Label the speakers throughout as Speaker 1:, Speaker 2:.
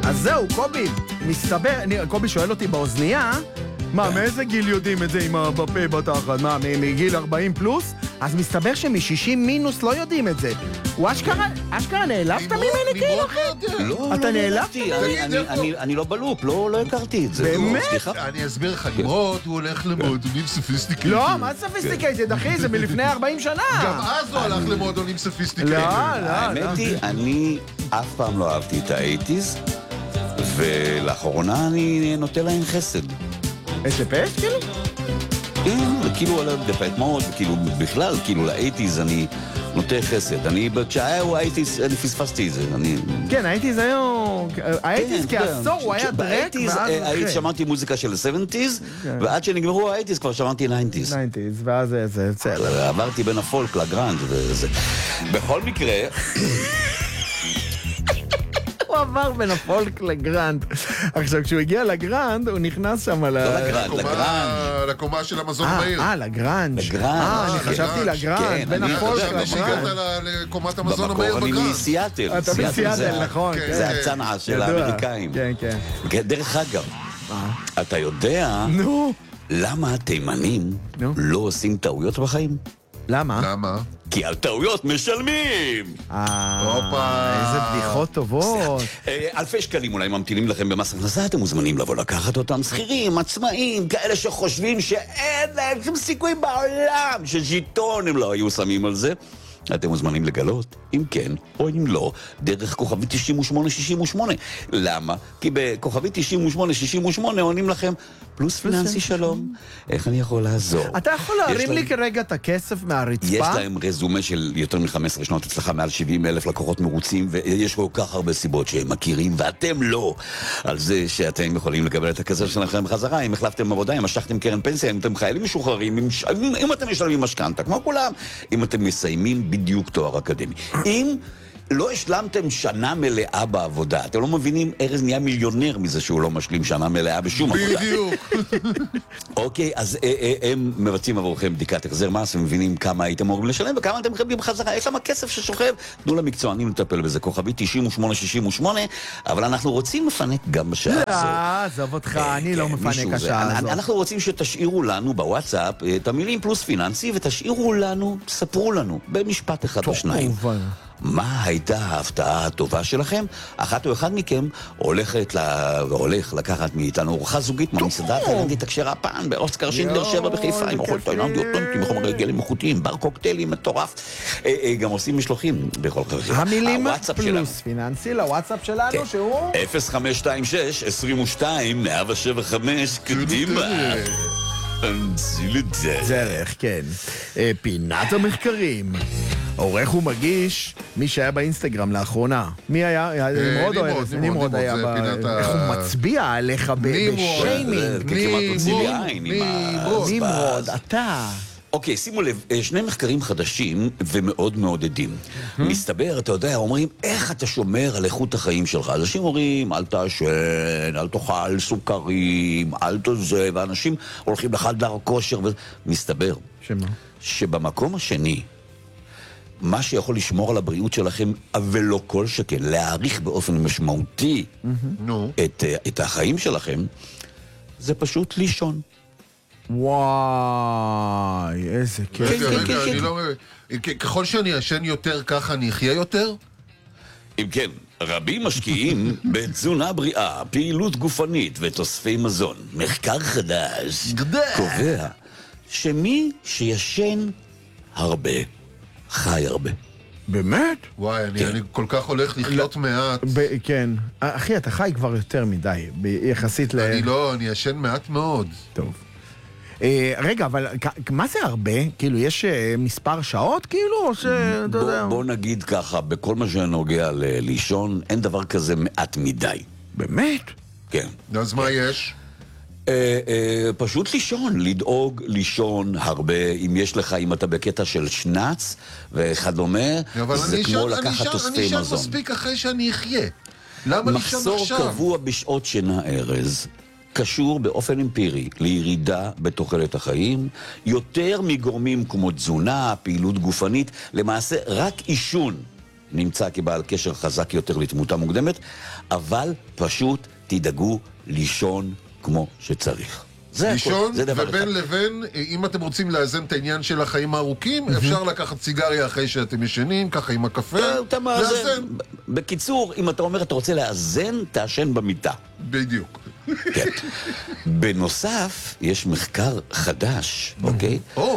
Speaker 1: אז זהו, קובי, מסתבר, קובי שואל אותי באוזנייה, מה, מאיזה גיל יודעים את זה עם בפה בתחת? מה, מגיל 40 פלוס? אז מסתבר שמ-60 מינוס לא יודעים את זה. הוא אשכרה נעלבת ממני כאילו, אחי?
Speaker 2: לא,
Speaker 1: אתה נעלבת?
Speaker 2: אני לא בלופ, לא הכרתי את זה.
Speaker 1: באמת?
Speaker 3: אני אסביר לך, נמרוד, הוא הולך למועדונים סופיסטיקטים.
Speaker 1: לא, מה סופיסטיקטד, אחי? זה מלפני 40 שנה.
Speaker 3: גם אז הוא הלך למועדונים סופיסטיקטים.
Speaker 1: לא.
Speaker 2: האמת היא, אני אף פעם לא אהבתי את ה-80s, ולאחרונה אני נוטה להם חסד.
Speaker 1: איזה פס, כאילו?
Speaker 2: כאילו על הדפת מאוד, כאילו בכלל, כאילו ל-80s אני נוטה חסד. כשהיו ה-80s, אני פספסתי את זה.
Speaker 1: כן, ה-80s היו... ה-80s כעשור הוא היה דרק,
Speaker 2: ב-80s שמעתי מוזיקה של ה-70s, ועד שנגמרו ה-80s כבר שמעתי 90s.
Speaker 1: 90s, ואז זה...
Speaker 2: עברתי בין הפולק לגרנד וזה. בכל מקרה...
Speaker 1: הוא עבר בין הפולק לגרנד. עכשיו, כשהוא הגיע לגרנד, הוא נכנס שם
Speaker 2: לא לגרנד, לגרנד.
Speaker 3: לקומה של המזון המהיר.
Speaker 1: לגרנד.
Speaker 2: לגרנד.
Speaker 1: אני חשבתי לגרנד, בין הפולק לגרנד.
Speaker 3: שהגעת לקומת המזון המהיר
Speaker 2: במקור אני
Speaker 3: בגרנד.
Speaker 2: מסיאטל.
Speaker 1: אתה מסיאטל, נכון.
Speaker 2: זה הצנעה של האמריקאים.
Speaker 1: כן, כן.
Speaker 2: דרך אגב, אתה יודע
Speaker 1: נו.
Speaker 2: למה התימנים לא עושים טעויות בחיים?
Speaker 1: למה?
Speaker 3: למה?
Speaker 2: כי על טעויות משלמים!
Speaker 1: איזה בדיחות טובות.
Speaker 2: אלפי שקלים אולי ממתינים לכם במס הכנסה, אתם מוזמנים לבוא לקחת אותם שכירים, עצמאים, כאלה שחושבים שאין להם שום סיכוי בעולם שז'יטון הם לא היו שמים על זה. אתם מוזמנים לגלות, אם כן או אם לא, דרך כוכבי 9868. למה? כי בכוכבי 9868 עונים לכם פלוס פיננסי שלום. איך אני יכול לעזור?
Speaker 1: אתה יכול להרים לי כרגע את הכסף מהרצפה?
Speaker 2: יש להם רזומה של יותר מ-15 שנות אצלך, מעל 70,000 לקוחות מרוצים, ויש כל כך הרבה סיבות שהם מכירים, ואתם לא. על זה שאתם יכולים לקבל את הכסף שלכם בחזרה, אם החלפתם עבודה, אם משכתם קרן פנסיה, אם אתם חיילים משוחררים, אם אתם משלמים משכנתה, כמו כולם, אם אתם מסיימים בדיוק תואר אקדמי. אם לא השלמתם שנה מלאה בעבודה, אתם לא מבינים, ארז נהיה מיליונר מזה שהוא לא משלים שנה מלאה בשום עבודה.
Speaker 3: בדיוק.
Speaker 2: אוקיי, אז הם מבצעים עבורכם בדיקת החזר מס ומבינים כמה הייתם אמורים לשלם וכמה אתם מקבלים בחזרה. יש למה כסף ששוכב, תנו למקצוענים לטפל בזה. כוכבי 9868, אבל אנחנו רוצים לפנק גם בשעה הזאת.
Speaker 1: לא, עזוב אותך, אני לא מפנק השעה הזאת.
Speaker 2: אנחנו רוצים שתשאירו לנו בוואטסאפ את המילים פלוס פיננסי, ותשאירו לנו, ספרו לנו, במשפט אחד או שניים. מה הייתה ההפתעה הטובה שלכם? אחת או אחד מכם הולך לקחת מאיתנו אורחה זוגית מהמסעדה התאילנדית הכשר הפעם באוסקר שינדלר 7 בחיפה, עם אוכל תאילנדי אותנטי, מחומרי גלם איכותיים, בר קוקטיילים מטורף. גם עושים משלוחים בכל חלק.
Speaker 1: המילים פלוס פיננסי לוואטסאפ שלנו שהוא
Speaker 2: 0526 22 175 קדימה.
Speaker 1: דרך, כן. פינת המחקרים. עורך ומגיש מי שהיה באינסטגרם לאחרונה. מי היה? נמרוד או ארז? נמרוד היה איך הוא מצביע עליך בשיימינג. נמרוד, אתה.
Speaker 2: אוקיי, שימו לב, שני מחקרים חדשים ומאוד מעודדים. מסתבר, אתה יודע, אומרים, איך אתה שומר על איכות החיים שלך? אנשים אומרים, אל תעשן, אל תאכל סוכרים, אל תזה, ואנשים הולכים לחדר כושר, מסתבר.
Speaker 1: שמה?
Speaker 2: שבמקום השני, מה שיכול לשמור על הבריאות שלכם, אבל לא כל שכן, להעריך באופן משמעותי את החיים שלכם, זה פשוט לישון.
Speaker 1: וואי, איזה כיף.
Speaker 3: רגע, אני לא מבין. ככל שאני ישן יותר, ככה אני אחיה יותר?
Speaker 2: אם כן, רבים משקיעים בתזונה בריאה, פעילות גופנית ותוספי מזון. מחקר חדש קובע שמי שישן הרבה, חי הרבה.
Speaker 1: באמת?
Speaker 3: וואי, אני כל כך הולך לחיות מעט.
Speaker 1: כן. אחי, אתה חי כבר יותר מדי, יחסית ל...
Speaker 3: אני ישן מעט מאוד.
Speaker 1: טוב. רגע, אבל מה זה הרבה? כאילו, יש מספר שעות, כאילו, או שאתה יודע?
Speaker 2: בוא נגיד ככה, בכל מה שנוגע לישון, אין דבר כזה מעט מדי.
Speaker 1: באמת?
Speaker 2: כן.
Speaker 3: אז מה יש?
Speaker 2: פשוט לישון, לדאוג לישון הרבה. אם יש לך, אם אתה בקטע של שנץ וכדומה, זה כמו לקחת תוספי מזון.
Speaker 3: אני אשאר מספיק אחרי שאני אחיה. למה לישון עכשיו?
Speaker 2: מחסור קבוע בשעות שינה, ארז, קשור באופן אמפירי לירידה בתוחלת החיים, יותר מגורמים כמו תזונה, פעילות גופנית. למעשה רק עישון נמצא כבעל קשר חזק יותר לתמותה מוקדמת, אבל פשוט תדאגו לישון כמו שצריך.
Speaker 3: לישון, ובין לבין, אם אתם רוצים לאזן את העניין של החיים הארוכים, אפשר לקחת סיגריה אחרי שאתם ישנים, ככה עם הקפה, לאזן.
Speaker 2: בקיצור, אם אתה אומר, אתה רוצה לאזן, תעשן במיטה.
Speaker 3: בדיוק.
Speaker 2: כן. בנוסף, יש מחקר חדש, אוקיי?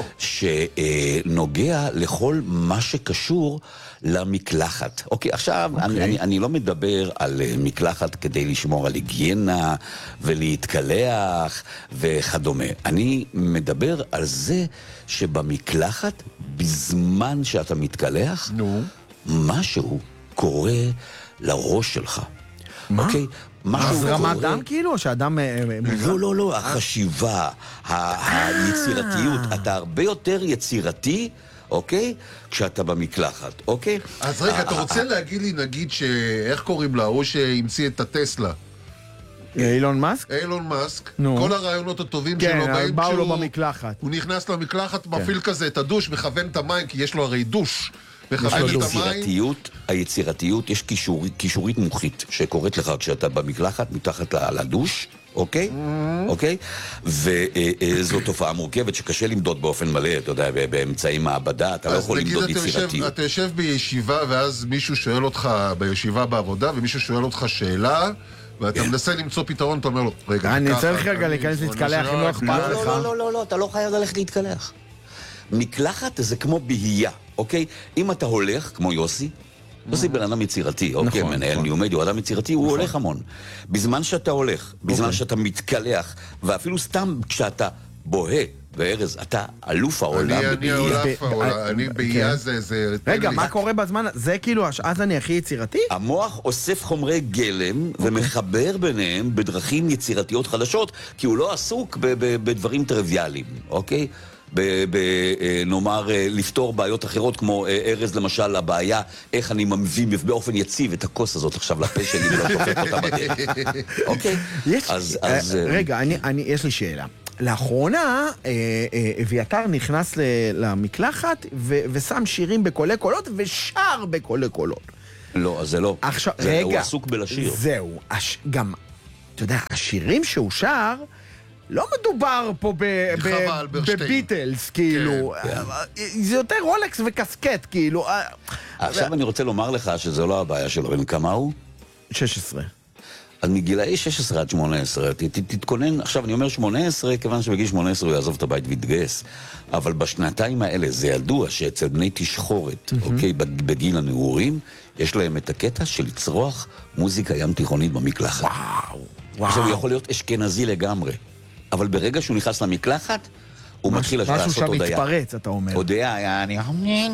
Speaker 2: שנוגע לכל מה שקשור למקלחת. אוקיי, עכשיו, אני לא מדבר על מקלחת כדי לשמור על היגיינה ולהתקלח וכדומה. אני מדבר על זה שבמקלחת, בזמן שאתה מתקלח, משהו קורה לראש שלך. אוקיי?
Speaker 1: הזרמת דם כאילו, או שאדם...
Speaker 2: לא, החשיבה, היצירתיות, אתה הרבה יותר יצירתי, אוקיי? כשאתה במקלחת, אוקיי?
Speaker 3: אז רגע, אתה רוצה להגיד לי, נגיד, איך קוראים לה? או שהמציא את הטסלה?
Speaker 1: אילון מאסק?
Speaker 3: אילון מאסק, כל הרעיונות הטובים שלו
Speaker 1: כן, באו לו במקלחת.
Speaker 3: הוא נכנס למקלחת, מפעיל כזה את הדוש, מכוון את המים, כי יש לו הרי דוש.
Speaker 2: היצירתיות, יש קישורית מוחית שקורית לך כשאתה במקלחת מתחת לדוש, אוקיי? אוקיי? וזו תופעה מורכבת שקשה למדוד באופן מלא, אתה יודע, באמצעי מעבדה, אתה לא יכול למדוד יצירתיות.
Speaker 3: אתה יושב בישיבה ואז מישהו שואל אותך בישיבה בעבודה, ומישהו שואל אותך שאלה, ואתה מנסה למצוא פתרון, אתה אומר לו, רגע,
Speaker 1: אני צריך רגע להיכנס להתקלח אם לא אכפת לך.
Speaker 2: לא, אתה לא חייב ללכת להתקלח. מקלחת זה כמו בהייה, אוקיי? אם אתה הולך, כמו יוסי בן אדם יצירתי, אוקיי, מנהל ניומדי, הוא אדם יצירתי, הוא הולך המון. בזמן שאתה הולך, בזמן שאתה מתקלח, ואפילו סתם כשאתה בוהה, וארז, אתה אלוף העולם בבהייה.
Speaker 3: אני בהייה זה...
Speaker 1: רגע, מה קורה בזמן? זה כאילו, אז אני הכי יצירתי?
Speaker 2: המוח אוסף חומרי גלם ומחבר ביניהם בדרכים יצירתיות חדשות, כי הוא לא עסוק בדברים טריוויאליים, אוקיי? נאמר, לפתור בעיות אחרות, כמו ארז למשל, הבעיה, איך אני ממביא באופן יציב את הכוס הזאת עכשיו לפה שלי ולא שופט אותה בדרך. אוקיי?
Speaker 1: רגע, יש לי שאלה. לאחרונה, אביתר נכנס למקלחת ושם שירים בקולי קולות ושר בקולי קולות.
Speaker 2: לא, אז זה לא. הוא עסוק בלשיר.
Speaker 1: זהו. גם, אתה יודע, השירים שהוא שר, לא מדובר פה בביטלס, כאילו. זה יותר רולקס וקסקט, כאילו.
Speaker 2: עכשיו אני רוצה לומר לך שזה לא הבעיה שלו. בן כמה הוא?
Speaker 1: 16.
Speaker 2: אז מגילאי 16 עד 18, תתכונן, עכשיו אני אומר 18, כיוון שבגיל 18 הוא יעזוב את הבית ויתגייס, אבל בשנתיים האלה זה ידוע שאצל בני תשחורת, אוקיי, בגיל הנעורים, יש להם את הקטע של לצרוח מוזיקה ים תיכונית במקלחת.
Speaker 1: וואו.
Speaker 2: עכשיו הוא יכול להיות אשכנזי לגמרי, אבל ברגע שהוא נכנס למקלחת, הוא מתחיל לעשות הודיה.
Speaker 1: משהו שם מתפרץ, אתה אומר.
Speaker 2: הודיה היה אני...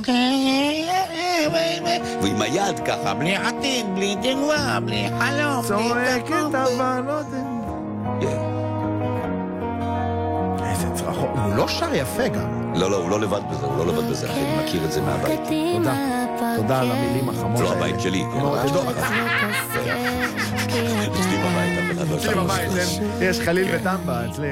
Speaker 2: ועם היד ככה, בלי עתיד, בלי תקווה, בלי חלום.
Speaker 1: צועקת אבל לא... איזה צרחות. הוא לא שר יפה גם.
Speaker 2: לא, הוא לא לבד בזה, אני מכיר את זה מהבית.
Speaker 1: תודה על המילים החמות.
Speaker 2: לא, הבית שלי. אצלי בבית,
Speaker 1: יש חליל וטמבה, אצלי.